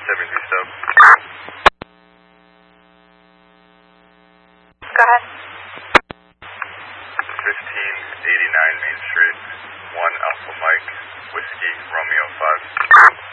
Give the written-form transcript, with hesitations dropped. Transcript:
73 Stoke. Go ahead. 1589 Main Street, 1 Alpha Mike, Whiskey, Romeo 5.